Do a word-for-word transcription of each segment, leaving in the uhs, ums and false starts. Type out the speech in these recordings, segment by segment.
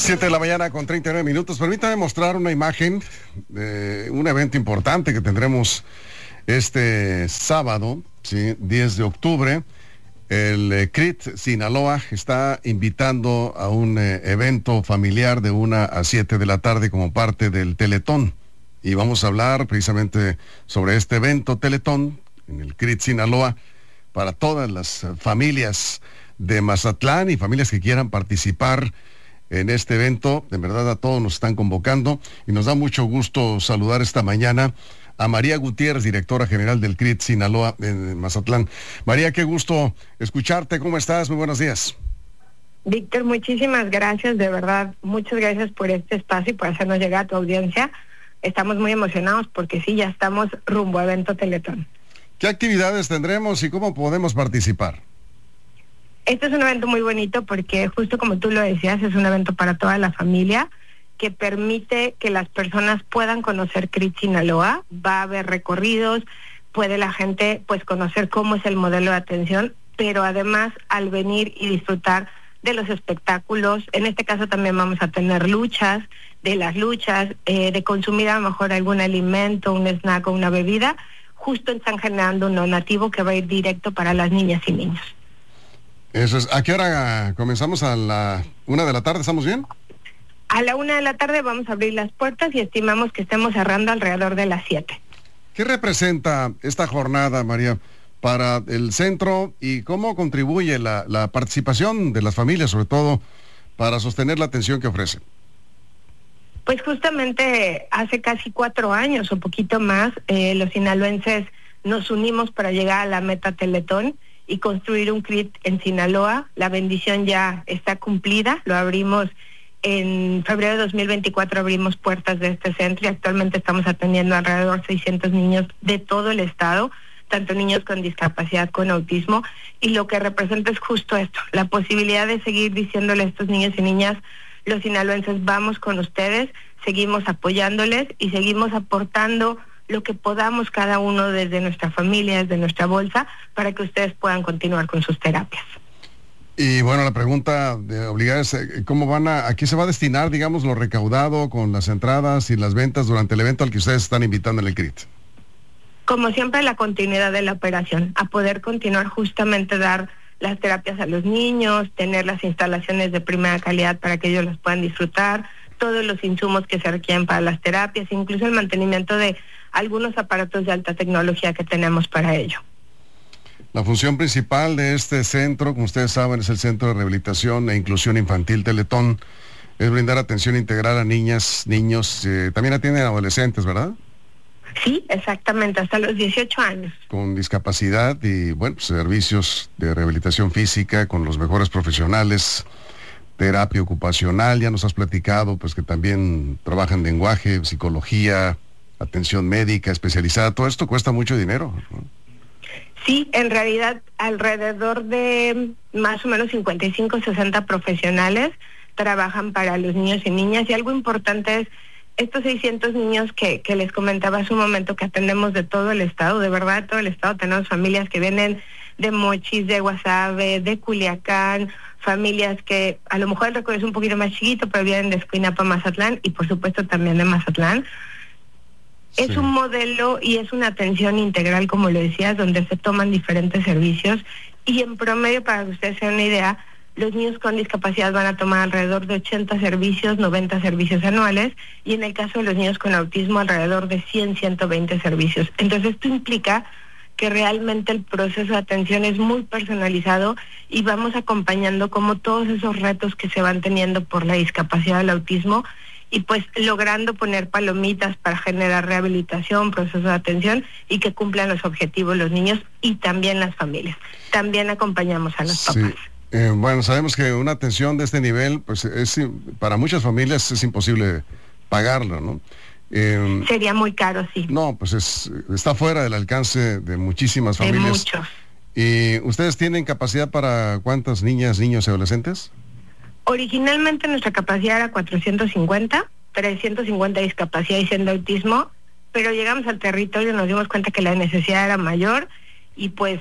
Siete de la mañana con treinta y nueve minutos. Permítame mostrar una imagen de un evento importante que tendremos este sábado, ¿sí? diez de octubre. El eh, C R I T Sinaloa está invitando a un eh, evento familiar de una a siete de la tarde como parte del Teletón. Y vamos a hablar precisamente sobre este evento Teletón en el C R I T Sinaloa para todas las familias de Mazatlán y familias que quieran participar en este evento. De verdad, a todos nos están convocando y nos da mucho gusto saludar esta mañana a María Gutiérrez, directora general del C R I T Sinaloa en Mazatlán. María, qué gusto escucharte. ¿Cómo estás? Muy buenos días. Víctor, muchísimas gracias, de verdad, muchas gracias por este espacio y por hacernos llegar a tu audiencia. Estamos muy emocionados porque sí, ya estamos rumbo a evento Teletón. ¿Qué actividades tendremos y cómo podemos participar? Este es un evento muy bonito porque justo como tú lo decías, es un evento para toda la familia que permite que las personas puedan conocer C R I T Sinaloa. Va a haber recorridos, puede la gente pues conocer cómo es el modelo de atención, pero además al venir y disfrutar de los espectáculos, en este caso también vamos a tener luchas, de las luchas, eh, de consumir a lo mejor algún alimento, un snack o una bebida, justo están generando un donativo que va a ir directo para las niñas y niños. Eso es. ¿A qué hora comenzamos? ¿A la una de la tarde? ¿Estamos bien? A la una de la tarde vamos a abrir las puertas y estimamos que estemos cerrando alrededor de las siete. ¿Qué representa esta jornada, María, para el centro y cómo contribuye la, la participación de las familias, sobre todo, para sostener la atención que ofrece? Pues justamente hace casi cuatro años o poquito más, eh, los sinaloenses nos unimos para llegar a la meta Teletón y construir un C R I T en Sinaloa. La bendición ya está cumplida, lo abrimos en febrero de dos mil veinticuatro, abrimos puertas de este centro y actualmente estamos atendiendo alrededor de seiscientos niños de todo el estado, tanto niños con discapacidad, con autismo, y lo que representa es justo esto, la posibilidad de seguir diciéndole a estos niños y niñas, los sinaloenses, vamos con ustedes, seguimos apoyándoles y seguimos aportando lo que podamos cada uno desde nuestra familia, desde nuestra bolsa, para que ustedes puedan continuar con sus terapias. Y bueno, la pregunta de obligada es, ¿cómo van a, aquí se va a destinar, digamos, lo recaudado con las entradas y las ventas durante el evento al que ustedes están invitando en el C R I T? Como siempre, la continuidad de la operación, a poder continuar justamente dar las terapias a los niños, tener las instalaciones de primera calidad para que ellos las puedan disfrutar, todos los insumos que se requieren para las terapias, incluso el mantenimiento de algunos aparatos de alta tecnología que tenemos para ello. La función principal de este centro, como ustedes saben, es el Centro de Rehabilitación e Inclusión Infantil Teletón, es brindar atención integral a niñas, niños, eh, también atienden a adolescentes, ¿verdad? Sí, exactamente, hasta los dieciocho años. Con discapacidad y, bueno, servicios de rehabilitación física con los mejores profesionales, terapia ocupacional, ya nos has platicado, pues que también trabajan lenguaje, psicología, atención médica especializada, todo esto cuesta mucho dinero, ¿no? Sí, en realidad alrededor de más o menos cincuenta y cinco, sesenta profesionales trabajan para los niños y niñas, y algo importante es estos seiscientos niños que, que les comentaba hace un momento que atendemos de todo el estado, de verdad de todo el estado, tenemos familias que vienen de Mochis, de Guasave, de Culiacán, familias que a lo mejor el recorrido es un poquito más chiquito, pero vienen de Escuinapa, Mazatlán, y por supuesto también de Mazatlán. Sí. Es un modelo y es una atención integral, como lo decías, donde se toman diferentes servicios, y en promedio, para que ustedes se den una idea, los niños con discapacidad van a tomar alrededor de ochenta servicios, noventa servicios anuales, y en el caso de los niños con autismo alrededor de cien, ciento veinte servicios. Entonces esto implica que realmente el proceso de atención es muy personalizado y vamos acompañando como todos esos retos que se van teniendo por la discapacidad del autismo, y pues logrando poner palomitas para generar rehabilitación, proceso de atención y que cumplan los objetivos los niños y también las familias. También acompañamos a los sí. papás. Eh, bueno, sabemos que una atención de este nivel, pues es para muchas familias es imposible pagarlo, ¿no? Eh, Sería muy caro, sí. No, pues es, está fuera del alcance de muchísimas de familias. Muchos. ¿Y ustedes tienen capacidad para cuántas niñas, niños y adolescentes? Originalmente nuestra capacidad era cuatrocientos cincuenta, trescientos cincuenta de discapacidad y cien de autismo, pero llegamos al territorio y nos dimos cuenta que la necesidad era mayor y pues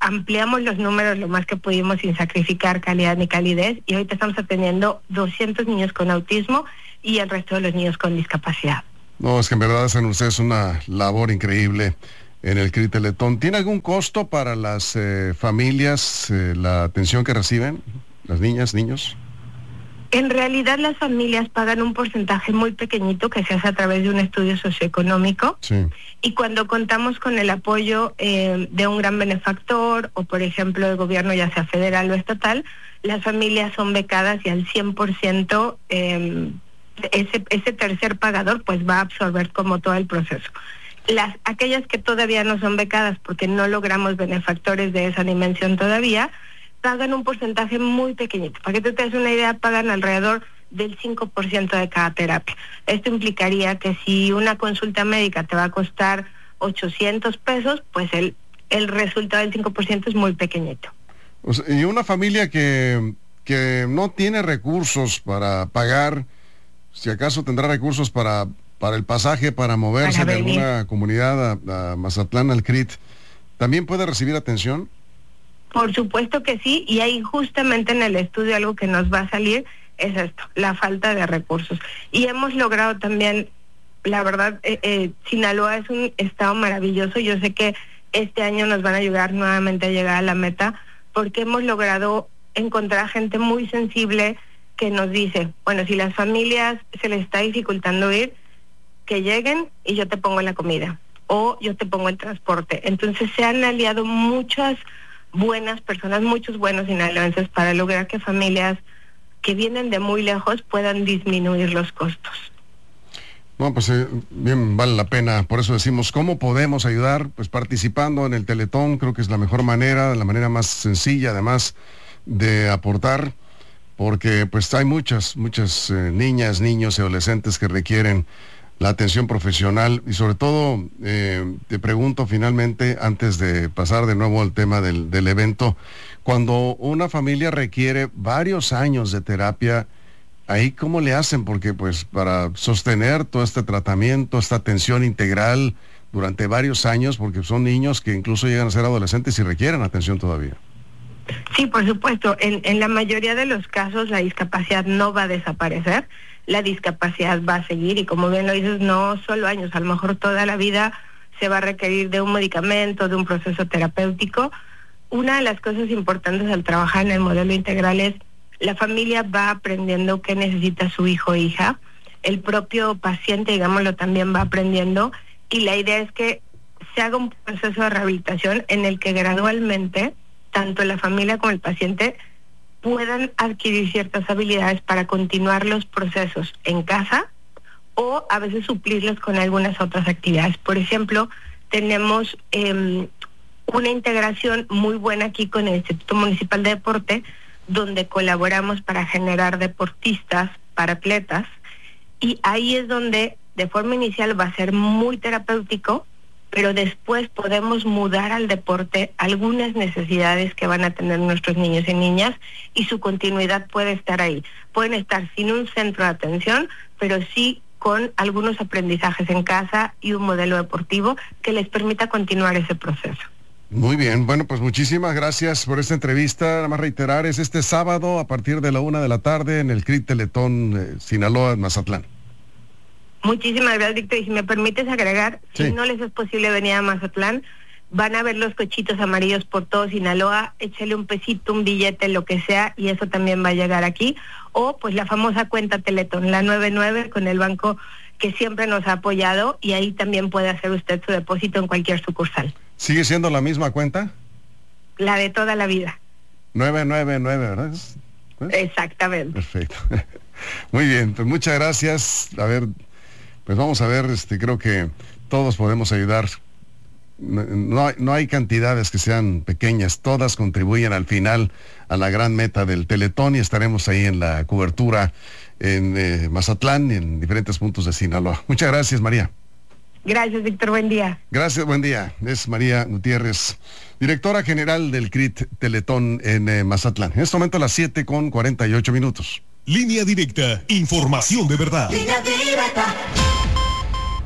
ampliamos los números lo más que pudimos sin sacrificar calidad ni calidez, y ahorita estamos atendiendo doscientos niños con autismo y el resto de los niños con discapacidad. No, es que en verdad hacen ustedes una labor increíble en el C R I Teletón. ¿Tiene algún costo para las eh, familias eh, la atención que reciben, las niñas, niños? En realidad las familias pagan un porcentaje muy pequeñito que se hace a través de un estudio socioeconómico. Sí. Y cuando contamos con el apoyo eh, de un gran benefactor o, por ejemplo, del gobierno, ya sea federal o estatal, las familias son becadas y al cien por ciento eh, ese, ese tercer pagador pues va a absorber como todo el proceso. Las aquellas que todavía no son becadas porque no logramos benefactores de esa dimensión todavía, pagan un porcentaje muy pequeñito. Para que tú te des una idea, pagan alrededor del cinco por ciento de cada terapia. Esto implicaría que si una consulta médica te va a costar ochocientos pesos, pues el, el resultado del cinco por ciento es muy pequeñito. O sea, y una familia que, que no tiene recursos para pagar, si acaso tendrá recursos para, para el pasaje, para moverse Para de venir. alguna comunidad a, a Mazatlán, al C R I T, ¿también puede recibir atención? Por supuesto que sí, y ahí justamente en el estudio algo que nos va a salir es esto, la falta de recursos. Y hemos logrado también, la verdad, eh, eh, Sinaloa es un estado maravilloso. Yo sé que este año nos van a ayudar nuevamente a llegar a la meta, porque hemos logrado encontrar gente muy sensible que nos dice, bueno, si las familias se les está dificultando ir, que lleguen y yo te pongo la comida, o yo te pongo el transporte. Entonces se han aliado muchas buenas personas, muchos buenos sinaloenses para lograr que familias que vienen de muy lejos puedan disminuir los costos. No, pues eh, bien, vale la pena. Por eso decimos, ¿cómo podemos ayudar? Pues participando en el Teletón, creo que es la mejor manera, la manera más sencilla, además, de aportar, porque pues hay muchas, muchas eh, niñas, niños y adolescentes que requieren la atención profesional. Y sobre todo, eh, te pregunto finalmente, antes de pasar de nuevo al tema del, del evento, cuando una familia requiere varios años de terapia, ¿ahí cómo le hacen? Porque pues para sostener todo este tratamiento, esta atención integral durante varios años, porque son niños que incluso llegan a ser adolescentes y requieren atención todavía. Sí, por supuesto. En, en la mayoría de los casos la discapacidad no va a desaparecer, la discapacidad va a seguir, y como bien lo dices, no solo años, a lo mejor toda la vida se va a requerir de un medicamento, de un proceso terapéutico. Una de las cosas importantes al trabajar en el modelo integral es la familia va aprendiendo qué necesita su hijo o hija, el propio paciente, digámoslo, también va aprendiendo, y la idea es que se haga un proceso de rehabilitación en el que gradualmente tanto la familia como el paciente puedan adquirir ciertas habilidades para continuar los procesos en casa, o a veces suplirlos con algunas otras actividades. Por ejemplo, tenemos eh, una integración muy buena aquí con el Instituto Municipal de Deporte, donde colaboramos para generar deportistas para atletas, y ahí es donde de forma inicial va a ser muy terapéutico, pero después podemos mudar al deporte algunas necesidades que van a tener nuestros niños y niñas, y su continuidad puede estar ahí. Pueden estar sin un centro de atención, pero sí con algunos aprendizajes en casa y un modelo deportivo que les permita continuar ese proceso. Muy bien, bueno, pues muchísimas gracias por esta entrevista. Nada más reiterar, es este sábado a partir de la una de la tarde en el C R I T Teletón eh, Sinaloa, en Mazatlán. Muchísimas gracias, Víctor. Y si me permites agregar, sí. Si no les es posible venir a Mazatlán, van a ver los cochitos amarillos por todo Sinaloa, échale un pesito, un billete, lo que sea, y eso también va a llegar aquí. O pues la famosa cuenta Teletón, la noventa y nueve, con el banco que siempre nos ha apoyado, y ahí también puede hacer usted su depósito en cualquier sucursal. ¿Sigue siendo la misma cuenta? La de toda la vida. nueve nueve nueve, ¿verdad? ¿Es? Exactamente. Perfecto. Muy bien, pues muchas gracias. A ver, pues vamos a ver, este, creo que todos podemos ayudar. No, no, hay, no hay cantidades que sean pequeñas, todas contribuyen al final a la gran meta del Teletón, y estaremos ahí en la cobertura en eh, Mazatlán y en diferentes puntos de Sinaloa. Muchas gracias, María. Gracias, Víctor, buen día. Gracias, buen día. Es María Gutiérrez, directora general del C R I T Teletón en eh, Mazatlán. En este momento a las siete con cuarenta y ocho minutos. Línea directa, información de verdad. Línea directa.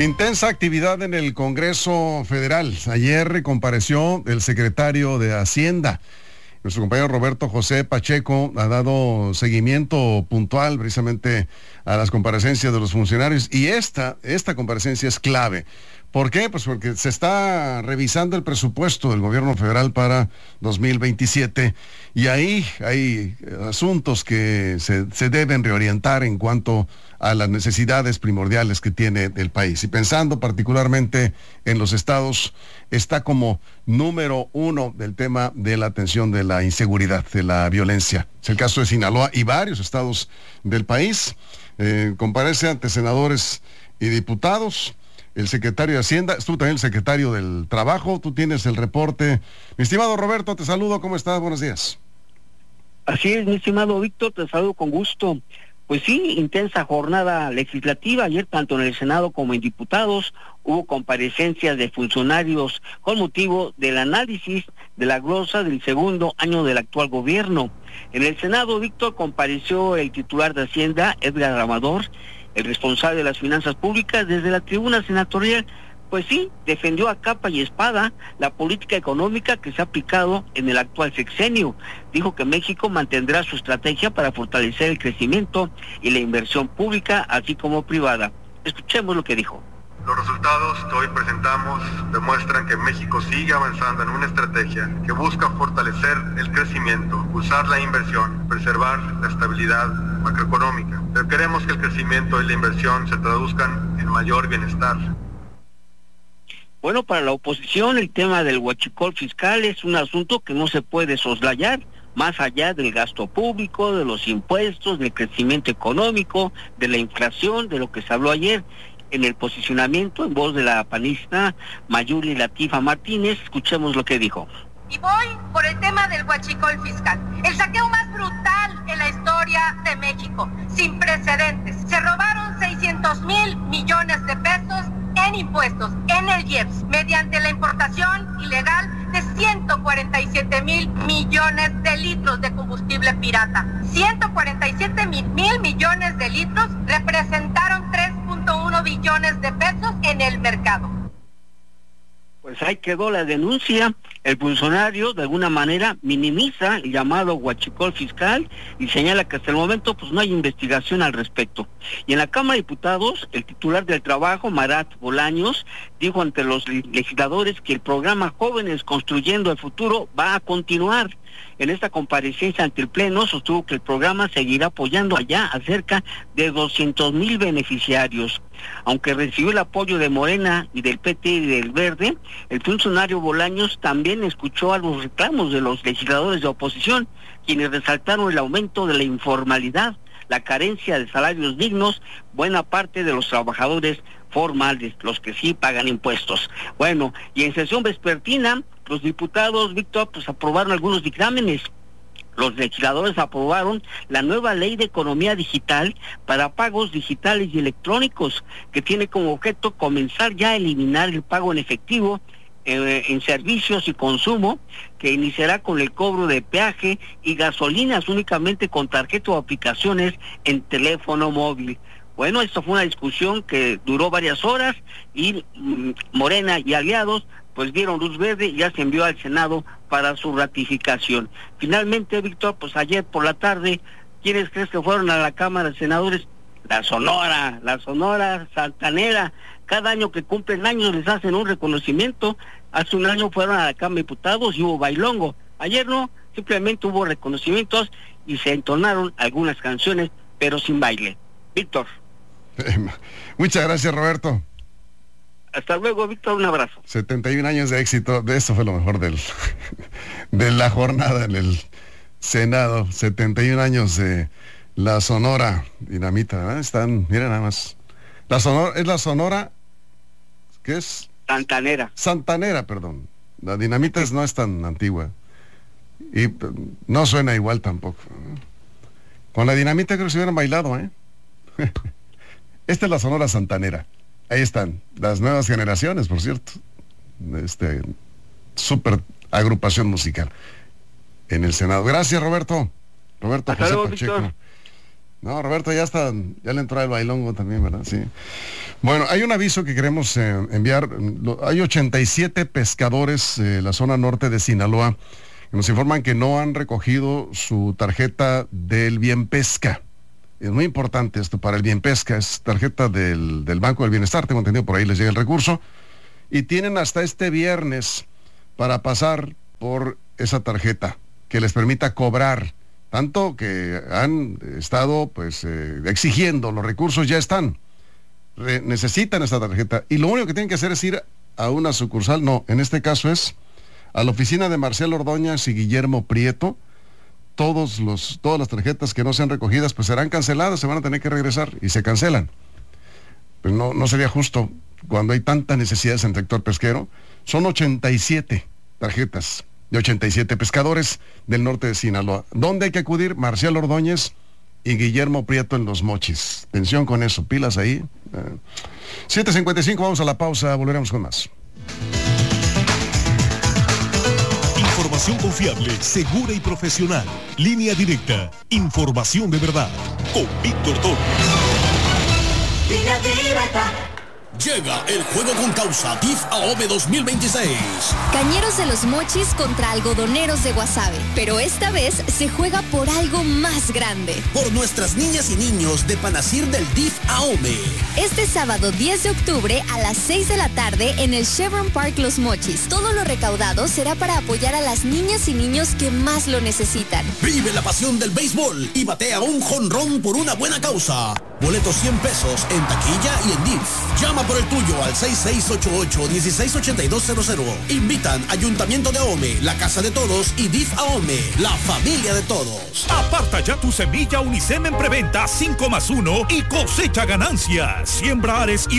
Intensa actividad en el Congreso Federal. Ayer compareció el secretario de Hacienda. Nuestro compañero Roberto José Pacheco ha dado seguimiento puntual precisamente a las comparecencias de los funcionarios y esta, esta comparecencia es clave. ¿Por qué? Pues porque se está revisando el presupuesto del gobierno federal para dos mil veintisiete y ahí hay asuntos que se, se deben reorientar en cuanto a las necesidades primordiales que tiene el país. Y pensando particularmente en los estados, está como número uno del tema de la atención de la inseguridad, de la violencia. Es el caso de Sinaloa y varios estados del país. Eh, comparece ante senadores y diputados. El secretario de Hacienda, estuvo también el secretario del Trabajo, tú tienes el reporte. Mi estimado Roberto, te saludo, ¿cómo estás? Buenos días. Así es, mi estimado Víctor, te saludo con gusto. Pues sí, intensa jornada legislativa. Ayer, tanto en el Senado como en diputados, hubo comparecencias de funcionarios con motivo del análisis de la glosa del segundo año del actual gobierno. En el Senado, Víctor, compareció el titular de Hacienda, Edgar Amador, el responsable de las finanzas públicas. Desde la tribuna senatorial, pues sí, defendió a capa y espada la política económica que se ha aplicado en el actual sexenio. Dijo que México mantendrá su estrategia para fortalecer el crecimiento y la inversión pública, así como privada. Escuchemos lo que dijo. Los resultados que hoy presentamos demuestran que México sigue avanzando en una estrategia que busca fortalecer el crecimiento, usar la inversión, preservar la estabilidad macroeconómica. Pero queremos que el crecimiento y la inversión se traduzcan en mayor bienestar. Bueno, para la oposición el tema del huachicol fiscal es un asunto que no se puede soslayar, más allá del gasto público, de los impuestos, del crecimiento económico, de la inflación, de lo que se habló ayer. En el posicionamiento, en voz de la panista Mayuli Latifa Martínez, escuchemos lo que dijo. Y voy por el tema del huachicol fiscal, el saqueo más brutal en la historia de México, sin precedentes. Se robaron seiscientos mil millones de pesos en impuestos, en el I E P S, mediante la importación ilegal de ciento cuarenta y siete mil millones de litros de combustible pirata. ciento cuarenta y siete mil millones de litros representaron tres punto uno billones de pesos en el mercado. Pues ahí quedó la denuncia. El funcionario de alguna manera minimiza el llamado huachicol fiscal y señala que hasta el momento pues no hay investigación al respecto. Y en la Cámara de Diputados, el titular del Trabajo, Marat Bolaños, dijo ante los legisladores que el programa Jóvenes Construyendo el Futuro va a continuar. En esta comparecencia ante el Pleno sostuvo que el programa seguirá apoyando allá a cerca de doscientos mil beneficiarios. Aunque recibió el apoyo de Morena y del P T y del Verde, el funcionario Bolaños también escuchó a los reclamos de los legisladores de oposición, quienes resaltaron el aumento de la informalidad, la carencia de salarios dignos, buena parte de los trabajadores formales, los que sí pagan impuestos. Bueno, y en sesión vespertina, los diputados, Víctor, pues aprobaron algunos dictámenes. Los legisladores aprobaron la nueva ley de economía digital para pagos digitales y electrónicos, que tiene como objeto comenzar ya a eliminar el pago en efectivo eh, en servicios y consumo, que iniciará con el cobro de peaje y gasolinas únicamente con tarjeta o aplicaciones en teléfono móvil. Bueno, esto fue una discusión que duró varias horas y mm, Morena y aliados pues dieron luz verde y ya se envió al Senado para su ratificación. Finalmente, Víctor, pues ayer por la tarde, ¿quiénes crees que fueron a la Cámara de Senadores? La Sonora, la Sonora Santanera. Cada año que cumplen años les hacen un reconocimiento. Hace un año fueron a la Cámara de Diputados y hubo bailongo. Ayer no, simplemente hubo reconocimientos y se entonaron algunas canciones, pero sin baile. Víctor. Muchas gracias, Roberto. Hasta luego, Víctor, un abrazo. setenta y un años de éxito, de eso fue lo mejor del de la jornada en el Senado. setenta y un años de la Sonora Dinamita, ¿verdad? Están, mira nada más. La Sonora, es la Sonora, ¿qué es? Santanera. Santanera, perdón. La Dinamita es, no es tan antigua. Y no suena igual tampoco. Con la Dinamita creo que se hubieran bailado, ¿eh? Esta es la Sonora Santanera. Ahí están, las nuevas generaciones, por cierto. Este, súper agrupación musical en el Senado. Gracias, Roberto. Roberto José Pacheco. No, Roberto ya está, ya le entró el bailongo también, ¿verdad? Sí. Bueno, hay un aviso que queremos eh, enviar. Hay ochenta y siete pescadores en eh, la zona norte de Sinaloa que nos informan que no han recogido su tarjeta del Bien Pesca. Es muy importante esto para el Bien Pesca, es tarjeta del, del Banco del Bienestar, tengo entendido, por ahí les llega el recurso. Y tienen hasta este viernes para pasar por esa tarjeta que les permita cobrar. Tanto que han estado pues eh, exigiendo, los recursos ya están. Re- necesitan esta tarjeta. Y lo único que tienen que hacer es ir a una sucursal. No, en este caso es a la oficina de Marcelo Ordóñez y Guillermo Prieto. Todos los, todas las tarjetas que no sean recogidas pues serán canceladas, se van a tener que regresar y se cancelan. Pues no, no sería justo cuando hay tantas necesidades en el sector pesquero. Son ochenta y siete tarjetas de ochenta y siete pescadores del norte de Sinaloa. ¿Dónde hay que acudir? Marcelo Ordóñez y Guillermo Prieto en Los Mochis. Atención con eso, pilas ahí. Eh, siete cincuenta y cinco, vamos a la pausa, volveremos con más. Información confiable, segura y profesional. Línea directa. Información de verdad. Con Víctor Torres. Línea directa. Llega el juego con causa D I F AOME dos mil veintiséis. Cañeros de Los Mochis contra algodoneros de Guasave. Pero esta vez se juega por algo más grande. Por nuestras niñas y niños de Panacir del D I F AOME. Este sábado diez de octubre a las seis de la tarde en el Chevron Park Los Mochis. Todo lo recaudado será para apoyar a las niñas y niños que más lo necesitan. Vive la pasión del béisbol y batea un jonrón por una buena causa. Boletos cien pesos en taquilla y en D I F. Llama por el tuyo al seis seis ocho ocho, uno seis ocho dos cero cero. Invitan Ayuntamiento de Ahome, la Casa de Todos y D I F Ahome, la familia de todos. Aparta ya tu semilla Unicem en preventa cinco más uno y cosecha ganancias. Siembra Ares y